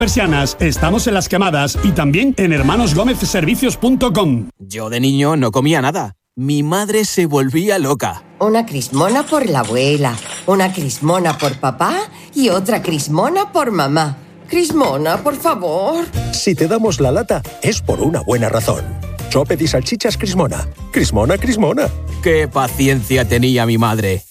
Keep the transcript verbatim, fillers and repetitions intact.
Persianas, estamos en Las Quemadas y también en hermanos gómez servicios punto com. Yo de niño no comía nada. Mi madre se volvía loca. Una crismona por la abuela, una crismona por papá y otra crismona por mamá. Crismona, por favor. Si te damos la lata, es por una buena razón. Chopet y salchichas Crismona. Crismona, Crismona. ¡Qué paciencia tenía mi madre!